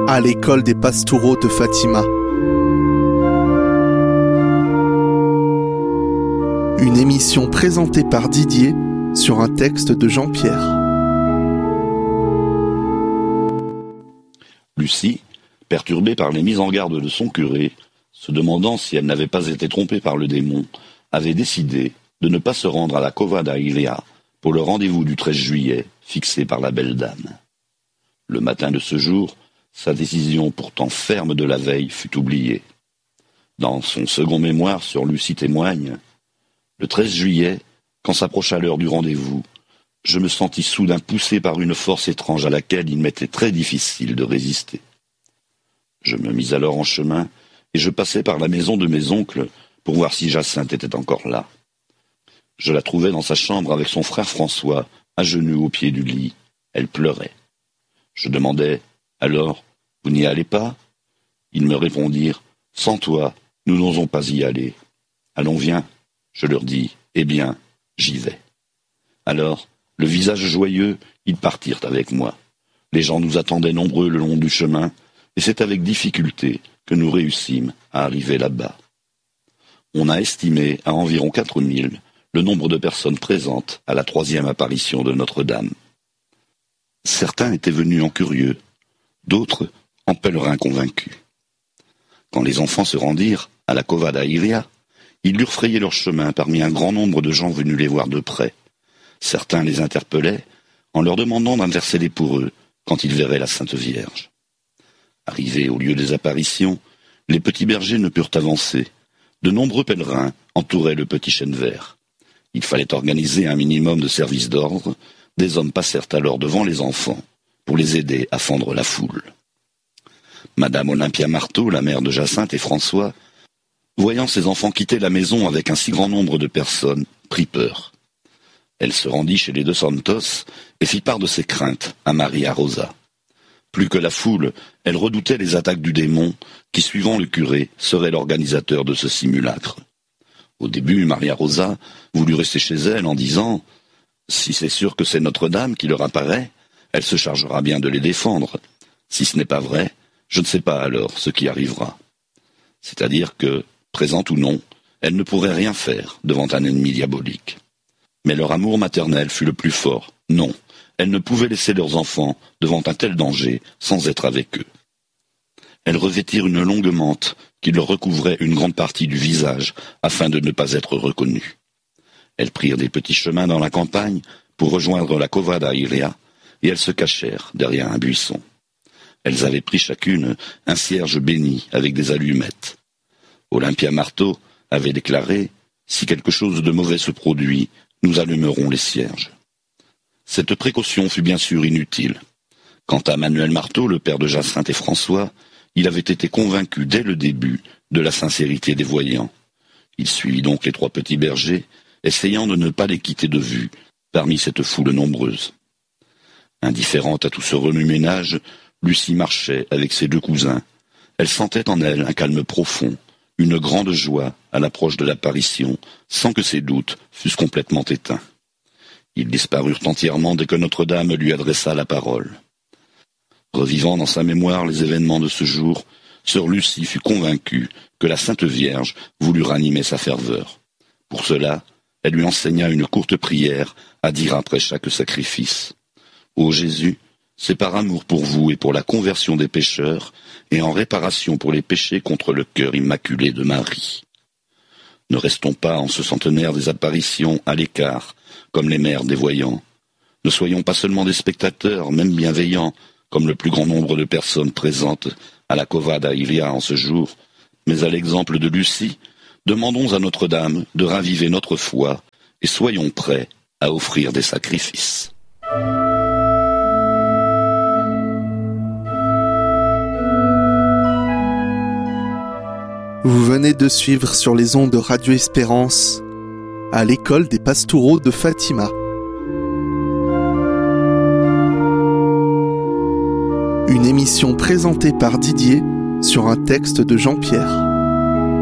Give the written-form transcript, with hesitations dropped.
à l'école des Pastoureaux de Fatima. Une émission présentée par Didier sur un texte de Jean-Pierre. Lucie, perturbée par les mises en garde de son curé, se demandant si elle n'avait pas été trompée par le démon, avait décidé de ne pas se rendre à la Cova da Iria pour le rendez-vous du 13 juillet fixé par la belle dame. Le matin de ce jour, sa décision pourtant ferme de la veille fut oubliée. Dans son second mémoire sur Lucie témoigne « Le 13 juillet, quand s'approcha l'heure du rendez-vous, je me sentis soudain poussé par une force étrange à laquelle il m'était très difficile de résister. Je me mis alors en chemin et je passai par la maison de mes oncles pour voir si Jacinthe était encore là. Je la trouvai dans sa chambre avec son frère François, à genoux au pied du lit. Elle pleurait. Je demandai « Alors, vous n'y allez pas ?» Ils me répondirent « Sans toi, nous n'osons pas y aller. »« Allons, viens !» Je leur dis « Eh bien, j'y vais. » Alors, le visage joyeux, ils partirent avec moi. Les gens nous attendaient nombreux le long du chemin, et c'est avec difficulté que nous réussîmes à arriver là-bas. On a estimé à environ 4000 le nombre de personnes présentes à la 3e apparition de Notre-Dame. Certains étaient venus en curieux, d'autres en pèlerins convaincus. Quand les enfants se rendirent à la Cova da Iria, ils durent frayer leur chemin parmi un grand nombre de gens venus les voir de près. Certains les interpellaient en leur demandant d'intercéder pour eux quand ils verraient la Sainte Vierge. Arrivés au lieu des apparitions, les petits bergers ne purent avancer. De nombreux pèlerins entouraient le petit chêne vert. Il fallait organiser un minimum de service d'ordre. Des hommes passèrent alors devant les enfants pour les aider à fendre la foule. Madame Olympia Marteau, la mère de Jacinthe et François, voyant ses enfants quitter la maison avec un si grand nombre de personnes, prit peur. Elle se rendit chez les deux Santos et fit part de ses craintes à Maria Rosa. Plus que la foule, elle redoutait les attaques du démon qui, suivant le curé, serait l'organisateur de ce simulacre. Au début, Maria Rosa voulut rester chez elle en disant « Si c'est sûr que c'est Notre-Dame qui leur apparaît, elle se chargera bien de les défendre. Si ce n'est pas vrai, je ne sais pas alors ce qui arrivera. » C'est-à-dire que, présente ou non, elle ne pourrait rien faire devant un ennemi diabolique. Mais leur amour maternel fut le plus fort. Non, elles ne pouvaient laisser leurs enfants devant un tel danger sans être avec eux. Elles revêtirent une longue mante qui leur recouvrait une grande partie du visage afin de ne pas être reconnues. Elles prirent des petits chemins dans la campagne pour rejoindre la Cova da Iria et elles se cachèrent derrière un buisson. Elles avaient pris chacune un cierge béni avec des allumettes. Olympia Marteau avait déclaré « Si quelque chose de mauvais se produit, nous allumerons les cierges. » Cette précaution fut bien sûr inutile. Quant à Manuel Marteau, le père de Jacinthe et François, il avait été convaincu dès le début de la sincérité des voyants. Il suivit donc les 3 petits bergers, essayant de ne pas les quitter de vue parmi cette foule nombreuse. Indifférente à tout ce remue-ménage, Lucie marchait avec ses 2 cousins. Elle sentait en elle un calme profond, une grande joie à l'approche de l'apparition, sans que ses doutes fussent complètement éteints. Ils disparurent entièrement dès que Notre-Dame lui adressa la parole. Revivant dans sa mémoire les événements de ce jour, sœur Lucie fut convaincue que la Sainte Vierge voulut ranimer sa ferveur. Pour cela, elle lui enseigna une courte prière à dire après chaque sacrifice. « Ô Jésus, c'est par amour pour vous et pour la conversion des pécheurs, et en réparation pour les péchés contre le cœur immaculé de Marie. » Ne restons pas en ce centenaire des apparitions à l'écart, comme les mères des voyants. Ne soyons pas seulement des spectateurs, même bienveillants, comme le plus grand nombre de personnes présentes à la Cova da Iria en ce jour, mais à l'exemple de Lucie, demandons à Notre-Dame de raviver notre foi et soyons prêts à offrir des sacrifices. Vous venez de suivre sur les ondes de Radio Espérance à l'école des Pastoureaux de Fatima. Une émission présentée par Didier sur un texte de Jean-Pierre.